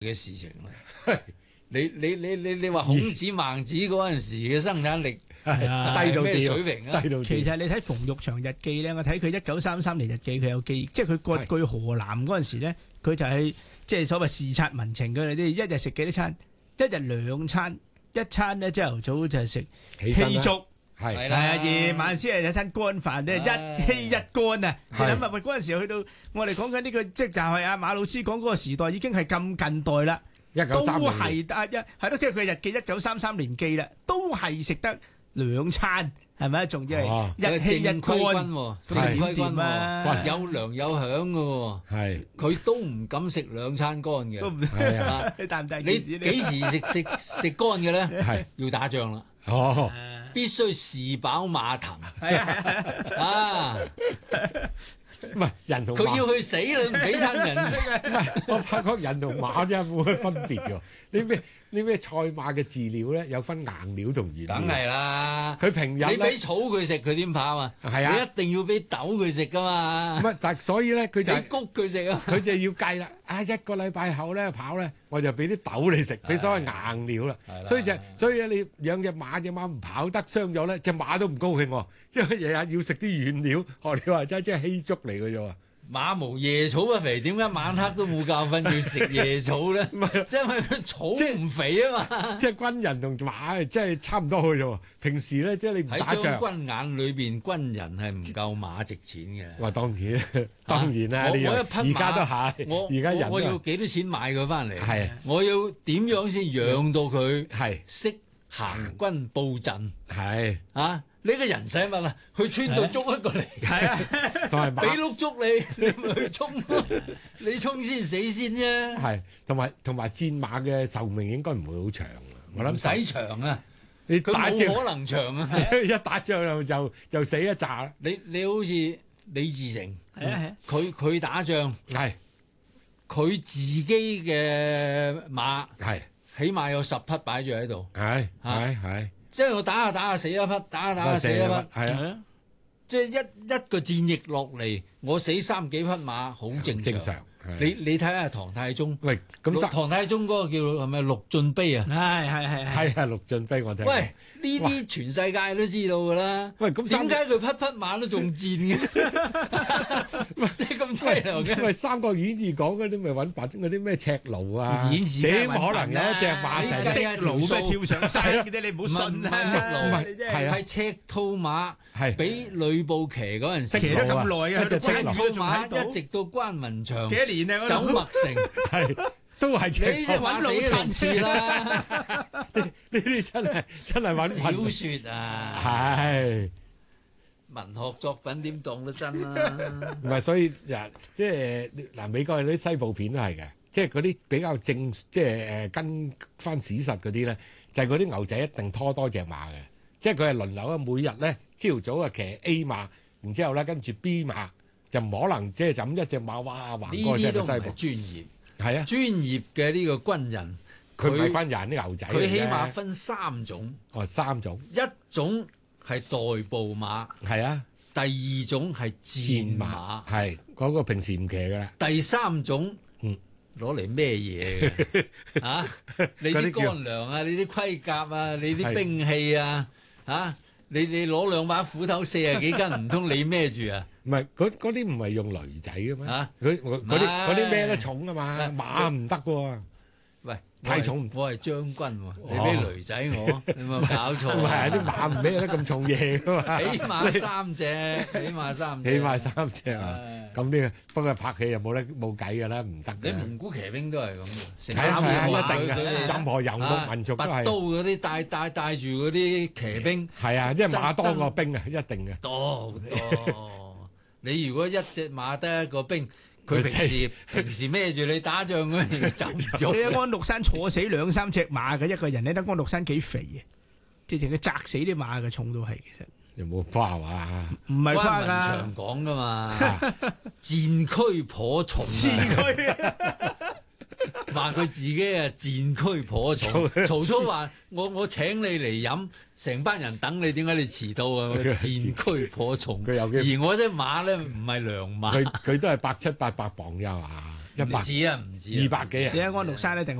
嘅事情啦。你話孔子孟子嗰陣時嘅生產力低到咩水平啊？ 低到其實你睇馮玉祥日記咧，我睇佢1933年日記，佢有記，即係佢割據河南嗰陣時咧，佢就係即係所謂視察民情嘅，你一日食幾多餐？一日兩餐，一餐咧朝頭早就食稀粥。 係啦，夜晚先係有餐乾飯咧，一稀一乾啊！你諗下，喂嗰陣時去到我哋講緊呢個，即係就係阿馬老師講嗰個時代已經係咁近代啦，都係係咯，即係佢日記1933年記啦，都係食得兩餐，係咪？仲要係一稀一乾， 咁點掂啊？ 有糧有饗嘅喎， 係佢都唔敢食兩餐乾嘅， 都唔係啊！ 你幾時食乾嘅咧？ 係要打仗啦。 哦。 必須士飽馬騰， 唔係人同馬佢要去死你唔俾餐人食啊！ 唔係，我發覺人同馬真係冇乜分別㗎。你咩賽馬嘅飼料咧，有分硬料同軟料。梗係啦， 佢平日你俾草佢食，佢點跑啊？係啊，你一定要俾豆佢食噶嘛。 唔係，但所以咧，佢就俾谷佢食啊。 佢就要計啦。一個禮拜後咧跑咧，我就俾啲豆你食，俾所謂硬料啦。所以你養隻馬唔跑得傷咗咧，隻馬都唔高興喎，即係日日要食啲軟料。學你話齋，即係稀粥嚟嘅啫喎。 馬無夜草不肥，點解晚黑都冇覺瞓要食夜草咧？唔係，即係因為佢草唔肥啊嘛。即係軍人同馬即係差唔多去啫喎。平時咧，即係你唔打仗。 喺將軍眼裏邊，軍人係唔夠馬值錢嘅。 哇，當然啦， 我一匹馬， 而家都係，而家人我要幾多錢買佢翻嚟？ 係， 我要點樣先養到佢係識行軍布陣？係啊。你個人使乜啊？去村度捉一個嚟，係啊， 同埋俾碌捉你，你咪去衝咯，你衝先死先啫。係， 同埋戰馬嘅壽命應該唔會好長啊。我諗唔使長啊， 你打仗冇可能長啊， 一打仗就死一紮啦。 你好似李自成，佢打仗係佢自己嘅馬係， 起碼有10匹擺住喺度， 係。 即係我打下死一匹，打下死一匹，係啊！即係一個戰役落嚟，我死3幾匹馬，好正常。你睇下唐太宗， 喂，咁唐太宗嗰個叫係咪陸進碑啊？ 係陸進碑我聽。 喂，呢啲全世界都知道㗎啦。喂，咁點解佢匹匹馬都仲戰嘅？你咁凄涼嘅？ 喂，《三國演義》講嗰啲咪揾品嗰啲咩赤盧啊？點可能有一隻馬成的盧咩跳上山嗰啲？你唔好信啊！ 係赤兔馬，係俾呂布騎嗰陣時騎咗咁耐啊！ 赤兔馬一直到關雲長。走麥城係都係赤兔， 你隻馬死6次啦！ 呢啲真係揾小説啊， 係文學作品點當得真啊？ 唔係，所以即係嗱，美國嗰啲西部片都係嘅，即係嗰啲比較正，即係跟翻史實嗰啲咧，就係嗰啲牛仔一定拖多隻馬嘅，即係佢係輪流啊，每日咧朝早啊騎 A 馬，然之後咧跟住 B 馬。就唔可能即係就咁一隻馬哇橫過隻西部。呢啲都唔係專業。係啊，專業嘅呢個軍人，佢唔係軍人，啲牛仔。 佢起碼分3種。 哦，3種。 一種係代步馬。係啊。第2種係戰馬。係嗰個平時唔騎㗎啦。 第3種，攞嚟咩嘢嘅？啊，你啲乾糧啊，你啲盔甲啊，你啲兵器啊，啊，你攞2把斧頭40幾斤，唔通你孭住啊？ 唔係嗰啲唔係用驢仔嘅咩？佢嗰啲咩都重啊嘛，馬唔得喎。喂，太重， 我係將軍喎，你俾驢仔我，你有冇搞錯？ 唔係啲馬唔孭得咁重嘢噶嘛。 起碼3隻，起碼3隻啊！咁呢個不過拍戲又冇計㗎啦，唔得。 你蒙古騎兵都係咁嘅， 係一定嘅，任何遊牧民族都係。 拔刀嗰啲帶住嗰啲騎兵， 係啊，即係馬多過兵啊，一定嘅。 多好多。你如果一隻馬得一個兵，佢平時孭住你打仗嗰陣走咗。 你喺安祿山坐死2-3隻馬嘅一個人，你睇安祿山幾肥嘅，直情佢砸死啲馬嘅重到係其實。 有冇誇話？ 唔係誇㗎。 關雲長講㗎嘛，戰區頗重。話佢自己啊戰區頗重，曹操話我請你嚟飲，成班人等你，點解你遲到啊？戰區頗重，而我隻馬咧唔係良馬， 佢都係700-800磅啫嘛。 100 唔止啊，唔止 200幾啊你喺安祿山一定